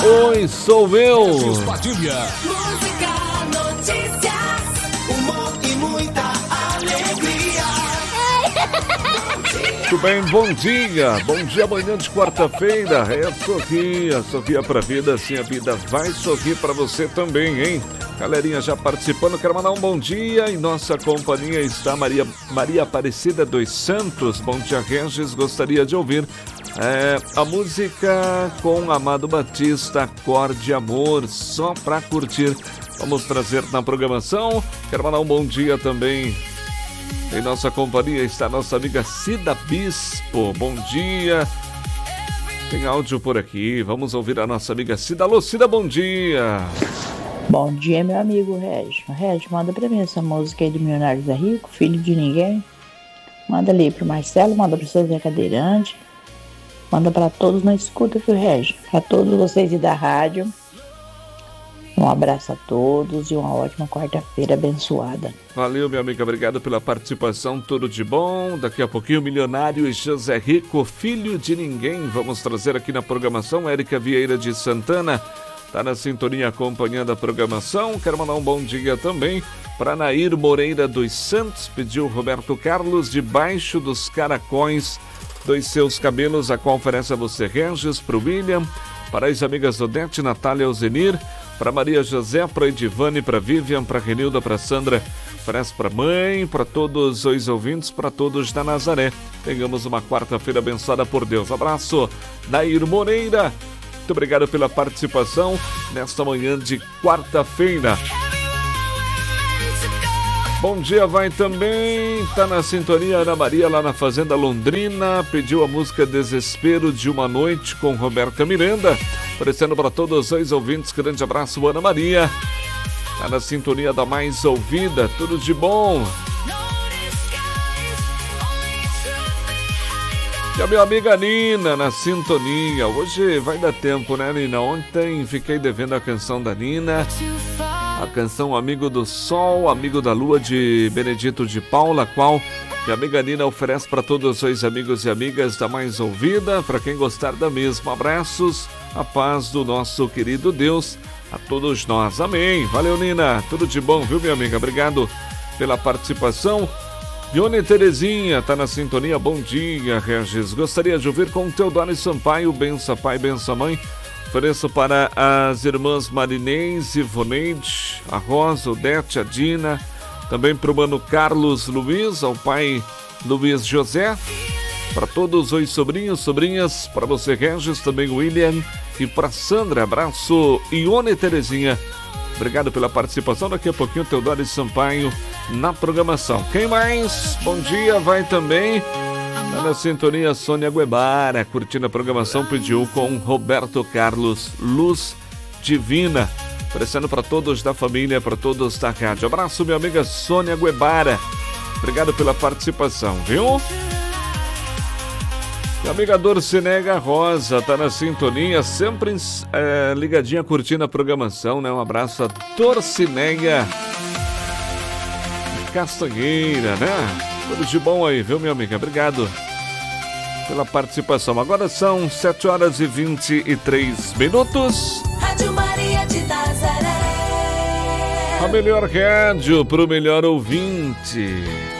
Oi, sou eu. Música, notícias, humor e muita alegria. Muito bem, bom dia. Bom dia, amanhã de quarta-feira. É sorria pra vida, assim a vida vai sorrir pra você também, hein? Galerinha já participando, quero mandar um bom dia. Em nossa companhia está Maria Aparecida dos Santos. Bom dia, Regis. Gostaria de ouvir a música com Amado Batista, Acorde Amor, só pra curtir. Vamos trazer na programação. Quero mandar um bom dia também. Em nossa companhia está nossa amiga Cida Bispo. Bom dia. Tem áudio por aqui. Vamos ouvir a nossa amiga Cida. Alô, Cida, bom dia. Bom dia, meu amigo Régio. Régio, manda pra mim essa música aí do Milionário Zé Rico, Filho de Ninguém. Manda ali pro Marcelo, manda pro seu Zé Cadeirante. Manda pra todos na escuta, viu, Régio? Pra todos vocês e da rádio. Um abraço a todos e uma ótima quarta-feira abençoada. Valeu, minha amiga. Obrigado pela participação. Tudo de bom. Daqui a pouquinho, Milionário e José Rico, Filho de Ninguém. Vamos trazer aqui na programação. Érica Vieira de Santana está na sintonia acompanhando a programação. Quero mandar um bom dia também para Nair Moreira dos Santos. Pediu Roberto Carlos, Debaixo dos Caracóis dos Seus Cabelos, a qual oferece a você, Regis, para o William, para as amigas Odete, Natália, Alzenir, para Maria José, para Edivane, para Vivian, para Renilda, para Sandra, oferece para mãe, para todos os ouvintes, para todos da Nazaré. Tenhamos uma quarta-feira abençoada por Deus. Abraço, Nair Moreira. Muito obrigado pela participação nesta manhã de quarta-feira. Bom dia, vai também, tá na sintonia Ana Maria lá na Fazenda Londrina, pediu a música Desespero de uma Noite com Roberta Miranda, oferecendo para todos os ouvintes, grande abraço, Ana Maria, tá na sintonia da mais ouvida, tudo de bom. E a minha amiga Nina na sintonia, hoje vai dar tempo, né, Nina? Ontem fiquei devendo a canção da Nina, a canção Amigo do Sol, Amigo da Lua de Benedito de Paula, a qual minha amiga Nina oferece para todos os amigos e amigas da mais ouvida, para quem gostar da mesma. Abraços, a paz do nosso querido Deus a todos nós. Amém. Valeu, Nina. Tudo de bom, viu, minha amiga? Obrigado pela participação. Ione Terezinha está na sintonia. Bom dia, Regis. Gostaria de ouvir com o Teodoro Sampaio, Bença Pai, Bença Mãe. Ofereço para as irmãs Marinês, Ivoneide, a Rosa, Odete, a Dina. Também para o mano Carlos Luiz, ao pai Luiz José. Para todos os sobrinhos, sobrinhas, para você, Regis, também William. E para Sandra, abraço, Ione Terezinha. Obrigado pela participação. Daqui a pouquinho, Teodoro Sampaio na programação. Quem mais? Bom dia, vai também. Tá na sintonia Sônia Guebara, curtindo a programação, pediu com Roberto Carlos, Luz Divina. Oferecendo para todos da família, para todos da rádio. Abraço, minha amiga Sônia Guebara. Obrigado pela participação, viu? Minha amiga Dorcinega Rosa tá na sintonia, sempre ligadinha, curtindo a programação, né? Um abraço a Dorcinega Castanheira, né? Tudo de bom aí, viu, minha amiga? Obrigado pela participação. Agora são 7 horas e 23 minutos. Rádio Maria de Nazaré. A melhor rádio para o melhor ouvinte.